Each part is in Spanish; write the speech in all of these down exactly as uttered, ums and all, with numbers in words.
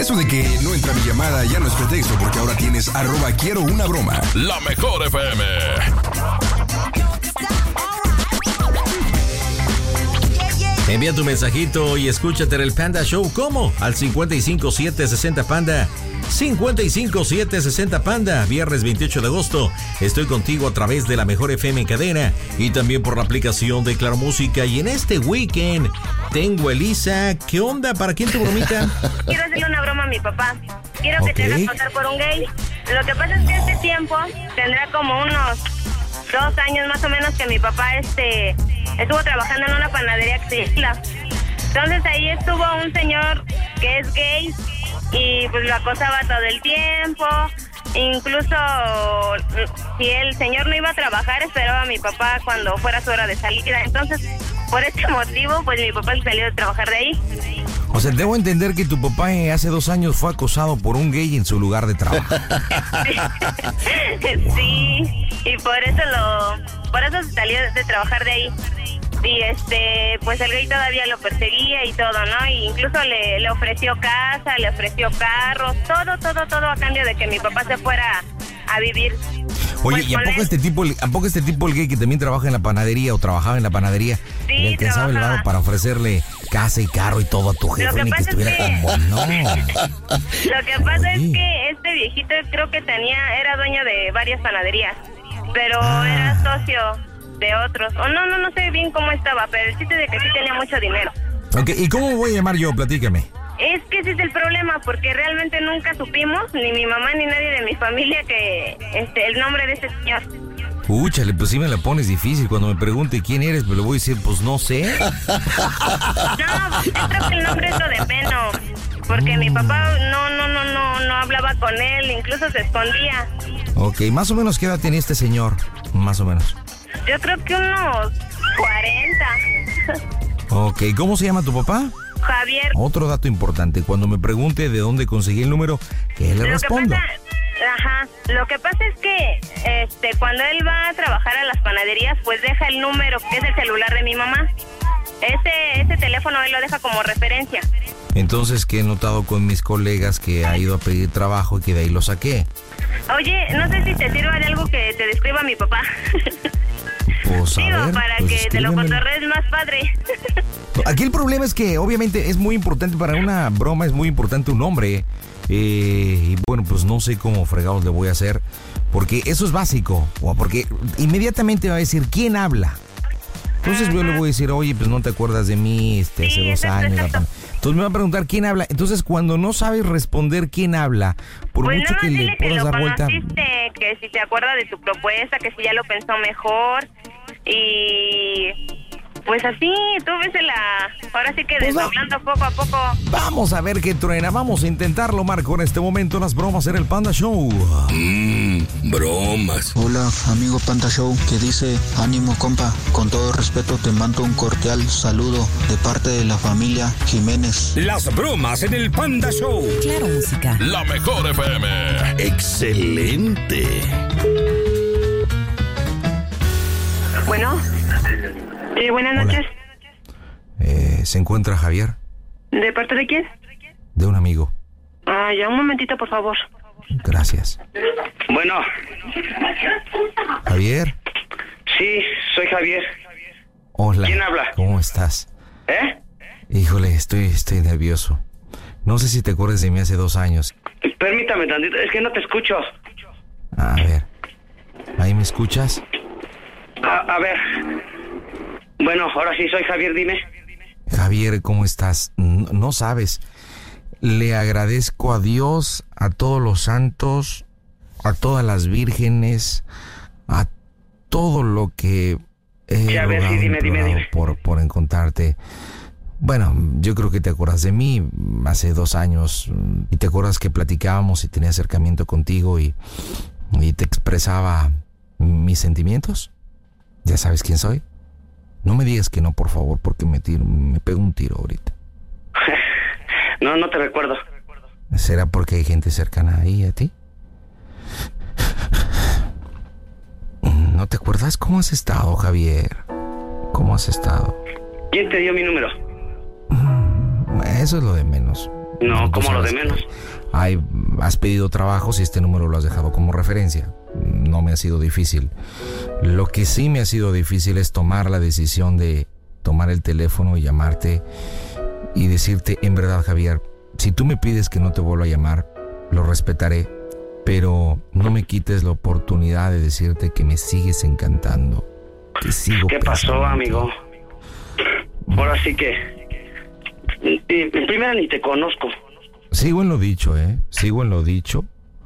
Eso de que no entra mi llamada ya no es pretexto, porque ahora tienes arroba quiero una broma. La mejor F M. Envía tu mensajito y escúchate en el Panda Show. ¿Cómo? Al cincuenta y cinco siete sesenta Panda. cincuenta y cinco siete sesenta Panda. Viernes veintiocho de agosto. Estoy contigo a través de la mejor F M en cadena y también por la aplicación de Claro Música. Y en este weekend tengo a Elisa. ¿Qué onda? ¿Para quién tu bromita? Quiero hacerle una broma a mi papá. Quiero que Okay. te hagas pasar por un gay. Lo que pasa es que este tiempo tendrá como unos dos años más o menos que mi papá este estuvo trabajando en una panadería que se llama. Entonces ahí estuvo un señor que es gay y pues lo acosaba todo el tiempo. Incluso si el señor no iba a trabajar, esperaba a mi papá cuando fuera su hora de salida. Entonces, por este motivo, pues mi papá salió de trabajar de ahí. O sea, debo entender que tu papá eh, hace dos años fue acosado por un gay en su lugar de trabajo. Sí, y por eso lo, por eso se salió de trabajar de ahí. Y este, pues el gay todavía lo perseguía y todo, ¿no? Y incluso le, le ofreció casa, le ofreció carros, todo, todo, todo a cambio de que mi papá se fuera a vivir. Oye, Pues ¿y a con poco él. este tipo, a poco este tipo el gay que también trabaja en la panadería o trabajaba en la panadería, Sí, le alcanzaba el trabajaba. varo para ofrecerle casa y carro y todo a tu jefe, que ni que pasa es estuviera que- como no? Lo que pasa Oye. es que este viejito creo que tenía, era dueño de varias panaderías, pero Ah. era socio de otros. O no, no, no sé bien cómo estaba, pero el chiste de que sí tenía mucho dinero. Ok, ¿y cómo voy a llamar yo? Platícame. Es que ese es el problema, porque realmente nunca supimos, ni mi mamá ni nadie de mi familia, que este el nombre de ese señor. Úchale, pues sí me la pones difícil. Cuando me pregunte quién eres, me lo voy a decir, pues no sé. No, yo creo que el nombre es lo de menos, porque mi papá no, no, no, no, no hablaba con él, incluso se escondía. Ok, más o menos, ¿qué edad tenía este señor? Más o menos. Yo creo que unos cuarenta. Ok, ¿cómo se llama tu papá? Javier. Otro dato importante, cuando me pregunte de dónde conseguí el número, ¿qué le Lo respondo? que pasa, ajá, lo que pasa es que este cuando él va a trabajar a las panaderías, pues deja el número, que es el celular de mi mamá. Ese ese teléfono él lo deja como referencia. Entonces, que he notado con mis colegas que ha ido a pedir trabajo y que de ahí lo saqué. Oye, no sé si te sirva de algo que te describa a mi papá. Pues a Digo, ver, para pues, que te lo escríbemelo. cotorrees más padre. Aquí el problema es que obviamente es muy importante para una broma, es muy importante un nombre. Eh, y bueno, pues no sé cómo fregados le voy a hacer, porque eso es básico, o porque inmediatamente va a decir quién habla. Entonces yo le voy a decir, oye, pues no te acuerdas de mí, este, hace Sí, dos exacto, años. la exacto. pan- Entonces me va a preguntar quién habla. Entonces cuando no sabes responder quién habla, por Pues mucho nada que más le dile que puedas lo dar vuelta. conociste, que si te acuerdas de tu propuesta, que si ya lo pensó mejor. Y pues así, tú ves la... Ahora sí que Pues va. desdoblando poco a poco. Vamos a ver qué truena, vamos a intentarlo, Marco, en este momento las bromas en el Panda Show. Mmm, bromas. Hola, amigo Panda Show, que dice, ánimo compa, con todo respeto te mando un cordial saludo de parte de la familia Jiménez. Las bromas en el Panda Show. Claro Música. La mejor F M. Excelente. Bueno. Sí, buenas Hola. noches. Eh, ¿Se encuentra Javier? ¿De parte de quién? De un amigo. Ah, ya un momentito, por favor. Gracias. Bueno, Javier, sí, soy Javier. hola. ¿Quién habla? ¿Cómo estás? ¿Eh? Híjole, estoy, estoy nervioso. No sé si te acuerdas de mí hace dos años. Permítame tantito, es que no te escucho. A ver, ¿ahí me escuchas? A, a ver. Bueno, ahora sí, soy Javier, dime. Javier, ¿cómo estás? No, no sabes. Le agradezco a Dios, a todos los santos, a todas las vírgenes, a todo lo que he Sí, a ver, rogado, sí, dime, dime, implorado dime. por, por encontrarte. Bueno, yo creo que te acuerdas de mí hace dos años y te acuerdas que platicábamos y tenía acercamiento contigo y, y te expresaba mis sentimientos. ¿Ya sabes quién soy? No me digas que no, por favor, porque me tiro, me pego un tiro ahorita. No, no te recuerdo. ¿Será porque hay gente cercana ahí a ti? ¿No te acuerdas cómo has estado, Javier? ¿Cómo has estado? ¿Quién te dio mi número? Eso es lo de menos. No, Tú como lo de sabes menos. que Hay, has pedido trabajos y este número lo has dejado como referencia. No me ha sido difícil. Lo que sí me ha sido difícil es tomar la decisión de tomar el teléfono y llamarte y decirte, en verdad, Javier, si tú me pides que no te vuelva a llamar, lo respetaré, pero no me quites la oportunidad de decirte que me sigues encantando. Que sigo ¿Qué pasó, pensando en amigo? ti. Ahora sí que... En primera ni te conozco. Sigo en lo dicho, ¿eh? Sigo en lo dicho.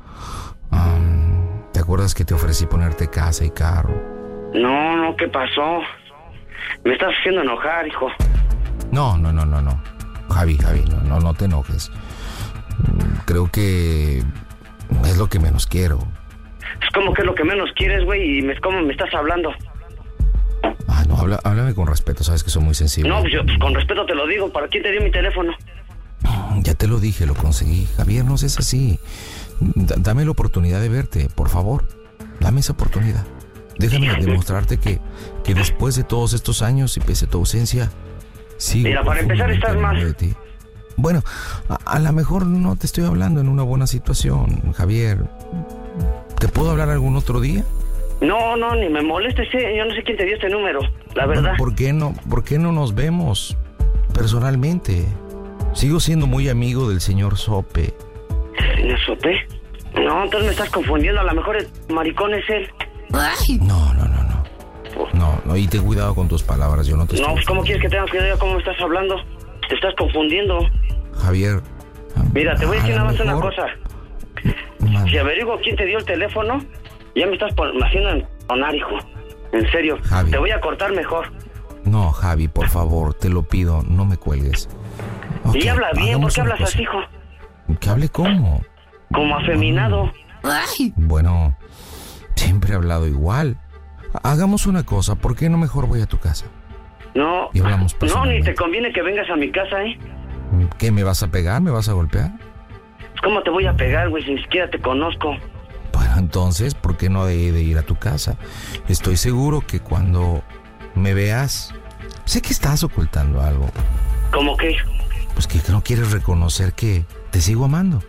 Um, ¿Te acuerdas que te ofrecí ponerte casa y carro? No, no, ¿qué pasó? Me estás haciendo enojar, hijo. No, no, no, no, no. Javi, Javi, no, no, no te enojes. Creo que es lo que menos quiero. Es como que es lo que menos quieres, güey, y me, ¿cómo me estás hablando? Ah, no, habla, háblame con respeto, sabes que soy muy sensible. No, pues yo pues, con respeto te lo digo. ¿Para quién te dio mi teléfono? Ya te lo dije, lo conseguí. Javier, no seas así. D- dame la oportunidad de verte, por favor. Dame esa oportunidad. Déjame demostrarte que, que después de todos estos años y pese a tu ausencia, sigo. Mira, para empezar estás mal. de ti. Bueno, a, a lo mejor no te estoy hablando en una buena situación, Javier. ¿Te puedo hablar algún otro día? No, no, ni me molestes, eh. Yo no sé quién te dio este número, la verdad. ¿Por qué no, por qué no nos vemos personalmente? Sigo siendo muy amigo del señor Sope. ¿Señor Sope? No, entonces me estás confundiendo. A lo mejor el maricón es él. No, no, no, no. No, no, y ten cuidado con tus palabras, yo no te estoy... No, pues ¿cómo quieres que tenga cuidado cómo me estás hablando? Te estás confundiendo. Javier... Mira, te voy a decir nada más una mejor... cosa. Man. Si averiguo quién te dio el teléfono, ya me estás pon- haciendo entonar, hijo. En serio. Javi. Te voy a cortar mejor. No, Javi, por favor, te lo pido, no me cuelgues. Ok, Y habla bien, ¿por hagamos qué una hablas cosa. así, hijo? ¿Que hable cómo? Como afeminado. Bueno, siempre he hablado igual. Hagamos una cosa, ¿por qué no mejor voy a tu casa? No, Y hablamos no, ni personalmente. te conviene que vengas a mi casa, ¿eh? ¿Qué, me vas a pegar? ¿Me vas a golpear? ¿Cómo te voy a pegar, güey, si ni siquiera te conozco? Bueno, entonces, ¿por qué no de, de ir a tu casa? Estoy seguro que cuando me veas, sé que estás ocultando algo. ¿Cómo que? Pues que no quieres reconocer que te sigo amando.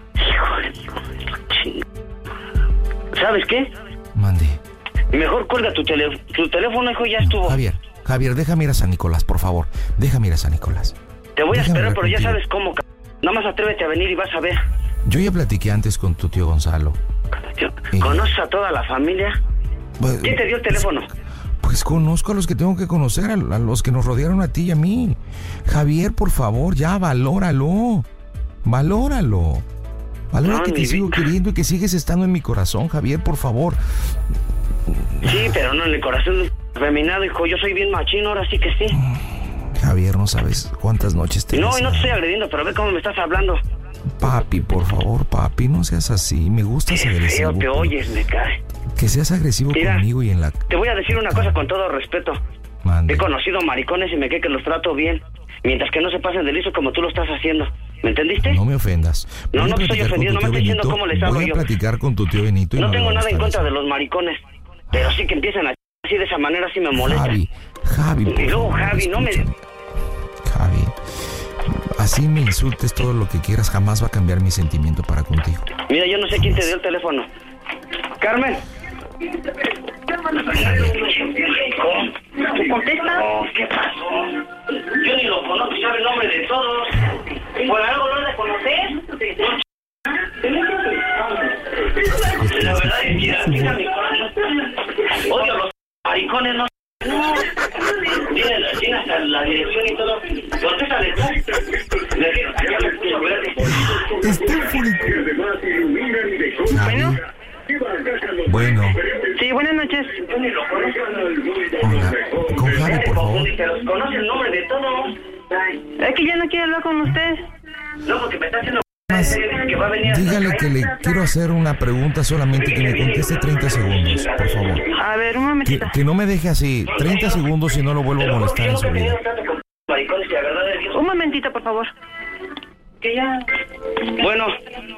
¿Sabes qué? Mande. Mejor cuelga tu, tele- tu teléfono, hijo, ya estuvo. Javier, Javier, déjame ir a San Nicolás, por favor. Déjame ir a San Nicolás. Te voy a déjame esperar, ver pero ya contigo. sabes cómo. c- Nada más atrévete a venir y vas a ver. Yo ya platiqué antes con tu tío Gonzalo. Yo- Sí. ¿Conoces a toda la familia? Pues, ¿Quién te dio el teléfono? pues conozco a los que tengo que conocer, a, a los que nos rodearon a ti y a mí. Javier, por favor, ya, valóralo. Valóralo. Valora No, que mi te sigo vida. queriendo y que sigues estando en mi corazón, Javier, por favor. Sí, pero no en el corazón feminado, hijo. Yo soy bien machino, ahora sí que sí. Javier, no sabes cuántas noches te he No, y no te deseado. estoy agrediendo, pero ve cómo me estás hablando. Papi, por favor, papi, no seas así. Me gustas Qué agresivo. feo te pero oyes, me cae. Que seas agresivo Mira. conmigo y en la... Te voy a decir una cosa con todo respeto. Mande. He conocido maricones y me cree que los trato bien. Mientras que no se pasen de liso como tú lo estás haciendo. ¿Me entendiste? No me ofendas. No, Voy a no te estoy platicar con ofendiendo, tu no me tío estoy diciendo Benito. cómo les hablo Voy a yo. platicar con tu tío Benito y No me tengo voy a nada en molestar contra eso. de los maricones. Pero sí que empiezan a así de esa manera, sí me molesta. Javi, Javi, por Y luego, favor, Javi, no me- escúchame. Javi, así me insultes todo lo que quieras, jamás va a cambiar mi sentimiento para contigo. Mira, yo no sé quién te dio el teléfono. Carmen. ¿Tú contestas? No, ¿qué pasó? Yo ni lo conozco, sabe el nombre de todos. ¿Por algo lo has de conocer? La verdad es que mira mi corazón. Odio a los maricones, no. No. Tienen tiene hasta la dirección y todo. Contéstale tú. Le digo, allá me puso verde. Está eufórico. Bueno. Bueno, Sí, buenas noches. Yo ni lo conozco. hola, con Javi, por favor. Pero conoce el nombre de todos. Es que ya no quiero hablar con usted. No, porque me está haciendo Más, que va a venir a- dígale que le quiero hacer una pregunta solamente que me conteste treinta segundos, por favor. A ver, un Que, momentito. que no me deje así, treinta segundos y no lo vuelvo a molestar en su vida. Maricones, que la verdad de Dios. Un momentito, por favor. Que ya. Bueno,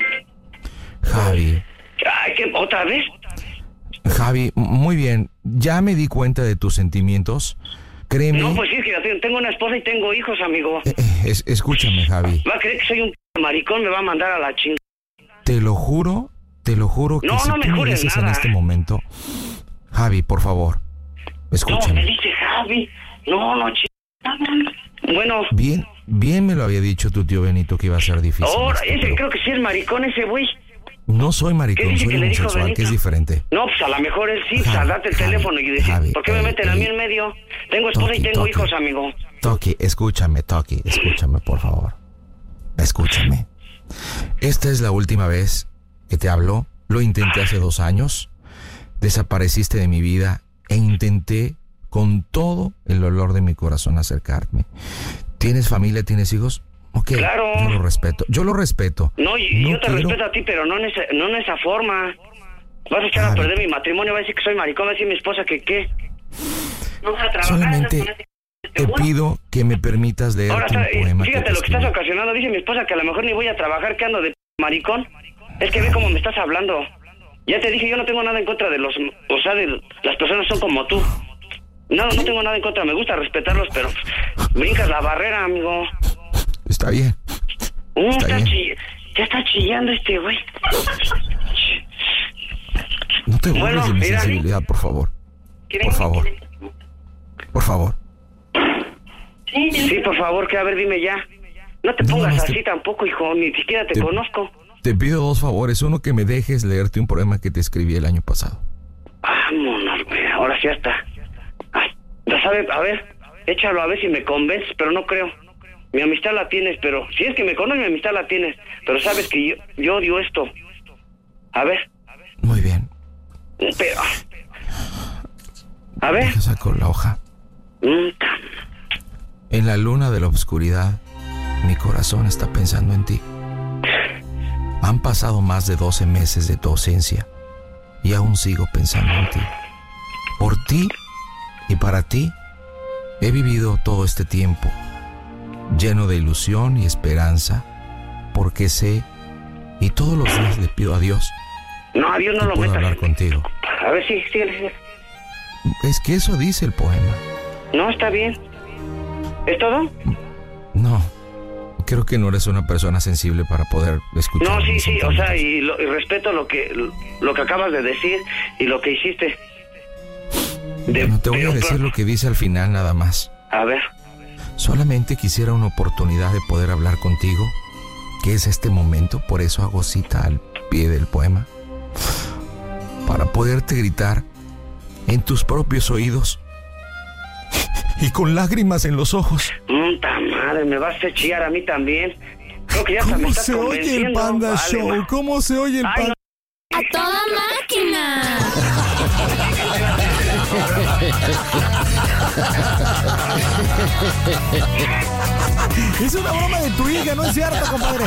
Javi, ay, ¿qué? ¿Otra vez? Javi, muy bien, ya me di cuenta de tus sentimientos. Créeme. No, pues sí, es que tengo una esposa y tengo hijos, amigo. Eh, eh, es, escúchame, Javi. Va a creer que soy un maricón, me va a mandar a la chingada. Te lo juro, te lo juro que no, si no tú me me jures dices nada. en este momento, Javi, por favor, escúchame. No, me dice Javi. No, no, chingada. Bueno. Bien, bien me lo había dicho tu tío Benito que iba a ser difícil. Ahora, esto, ese pero creo que sí es maricón ese güey. no soy ¿Qué maricón, dice soy que le dijo homosexual, Benito? que es diferente. No, pues a lo mejor él sí, pues Javi, date el Javi, teléfono y decir, Javi, ¿por qué me eh, meten a mí eh, en medio? Tengo esposa Toki, y tengo Toki. hijos, amigo. Toki, escúchame, Toki, escúchame, por favor. Escúchame. Esta es la última vez que te hablo. Lo intenté hace dos años. Desapareciste de mi vida e intenté con todo el dolor de mi corazón acercarme. ¿Tienes familia? ¿Tienes hijos? Ok, Claro. yo lo respeto. Yo lo respeto. No, y No yo te quiero- respeto a ti, pero no en, esa, no en esa forma. Vas a echar a Javi. perder mi matrimonio, va a decir que soy maricón, va a decir mi esposa que qué. No vas a trabajar. Solamente estás con ese- te pido que me permitas leerte Ahora, un está- poema fíjate que te lo que estás escribí. ocasionando. Dice mi esposa que a lo mejor ni voy a trabajar, que ando de maricón. Es que ve cómo me estás hablando. Ya te dije, yo no tengo nada en contra de los... O sea, de las personas son como tú. No, no tengo nada en contra, me gusta respetarlos, pero brincas la barrera, amigo. Está bien. Uh, Está está bien. chi- ya está chillando este güey. No te burles Bueno, de mi mira. sensibilidad, por favor. Por favor. Por favor. Sí, por favor, que a ver, dime ya. No te No, pongas nomás te- así tampoco, hijo, ni siquiera te, Te- conozco. Te pido dos favores. Uno, que me dejes leerte un poema que te escribí el año pasado. Vámonos, güey, ahora sí ya está. Ay, ya sabes, a ver, échalo a ver si me convences, pero no creo. Mi amistad la tienes, pero si es que me conoces, mi amistad la tienes. Pero sabes que yo, yo odio esto. A ver, Muy bien. pero... A ver. Deja saco la hoja. Mm, En la luna de la oscuridad, mi corazón está pensando en ti. Han pasado más de doce meses de tu ausencia y aún sigo pensando en ti. Por ti y para ti he vivido todo este tiempo, lleno de ilusión y esperanza, porque sé y todos los días le pido a Dios No, a Dios no que lo pueda metas. hablar contigo. A ver, sí, síguele, síguele. Es que eso dice el poema. No, está bien. ¿Es todo? No, creo que no eres una persona sensible para poder escuchar. No, sí, mis sí, o sea, sentimientos. y, lo- y respeto lo que lo que acabas de decir y lo que hiciste. De- Bueno, te voy pero- a decir lo que dice al final nada más. A ver, Solamente quisiera una oportunidad de poder hablar contigo, que es este momento, por eso hago cita al pie del poema, para poderte gritar en tus propios oídos y con lágrimas en los ojos. puta madre, me vas a chillar a mí también. Creo que ya hasta me ¿Cómo estás se oye el convenciendo. Panda Vale, Show? ma. ¿Cómo se oye el Ay, Panda? no. ¡A toda máquina! Es una broma de tu hija, no es cierto, compadre.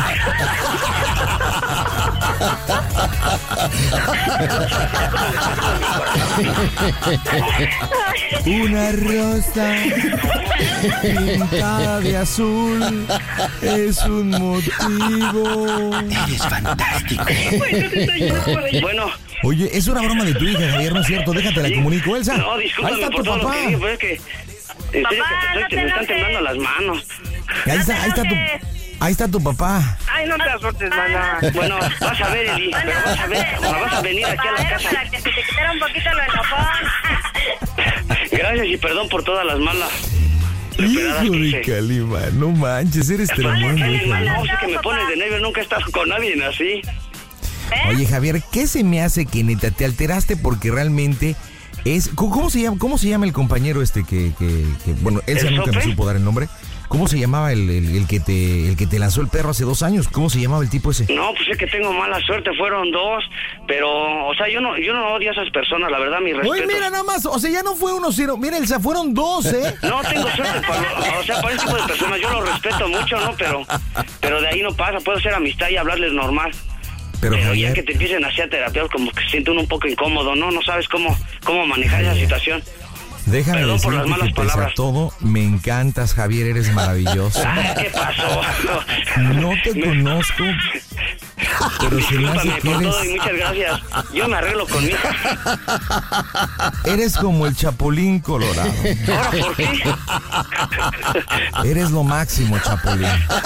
Una rosa pintada de azul es un motivo. Eres fantástico. Bueno, Oye, es una broma de tu hija, Javier, no es cierto. Déjate la sí. comunico, Elsa. No, Ahí discúlpame está por tu todo lo papá. que dije, pero es que... En serio que Papá, te no estoy- te me están enojes. temblando las manos. Ahí está, ahí está tu, ahí está tu papá. Ay, no te azotes, mana. Bueno, vas a ver, Eli, pero vas a ver, vas a venir aquí a la Era casa. para que se te quitara un poquito lo enojón. Gracias y perdón por todas las malas preparadas Hijo que de hice. Calima, no manches, eres tremendo, Ay, hijo. no, sé que me pones de nervios, nunca he estado con nadie así. Oye, Javier, ¿qué se me hace que neta te alteraste porque realmente es... ¿Cómo cómo se llama, cómo se llama el compañero este que... que, que- bueno, él ¿El ya nunca me Sope? supo dar el nombre. ¿Cómo se llamaba el, el, el que te el que te lanzó el perro hace dos años? ¿Cómo se llamaba el tipo ese? No, pues es que tengo mala suerte, fueron dos, pero, o sea, yo no yo no odio a esas personas, la verdad, mi respeto. Oye, mira nada más, o sea, ya no fue uno, sino, mira, Elsa, fueron dos, ¿eh? No tengo suerte, para, o sea, para ese tipo de personas yo los respeto mucho, ¿no? Pero, pero de ahí no pasa, puedo hacer amistad y hablarles normal. Pero, Pero ya Javier, que te empiecen a hacer terapia, como que se siente uno un poco incómodo, ¿no? No sabes cómo, cómo manejar esa situación. déjame perdón por las decirte malas que pese a palabras. todo, me encantas, Javier, eres maravilloso. Ay, ¿qué pasó? No te Me- conozco, Pero se me hace Discúlpame que por eres, todo y muchas gracias. Yo me arreglo con mi hija. eres como el Chapulín Colorado. ¿Ahora por qué? Eres lo máximo, Chapulín.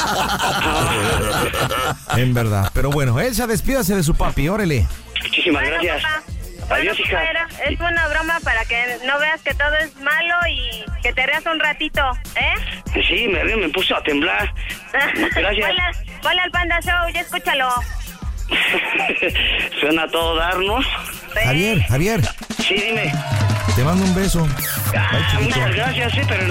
En verdad. Pero bueno, Elsa, despídase de su papi, órale. Muchísimas Bueno, gracias. papá. Adiós, Bueno, hija. era- es una broma para que no veas que todo es malo y que te rías un ratito, ¿eh? Sí, me, me puso a temblar. Gracias. Hola, hola al Panda Show, ya escúchalo. Suena a todo darnos. Javier, Javier, Sí, dime. te mando un beso. Ah, Bye, chiquito. muchas gracias, sí, pero